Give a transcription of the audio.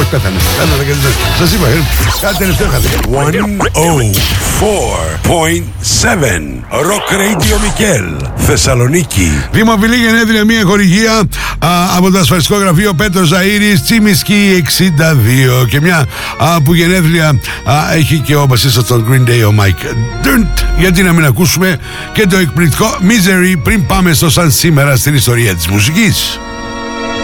πέθανε. Σας είπα, κάτι τελευταίο είχατε. 104.7 Rock Radio Μικέλ, Θεσσαλονίκη. Δημοφιλή γενέθλια, μια χορηγία από το ασφαλιστικό γραφείο Πέτρος Ζαΐρης, Τσιμισκή 62. Και μια που γενέθλια έχει και ο μπασίστας των Green Day, ο Mike Dirnt. Γιατί να μην ακούσουμε και το εκπληκτικό Misery πριν πάμε στο σαν σήμερα στην ιστορία της μουσικής.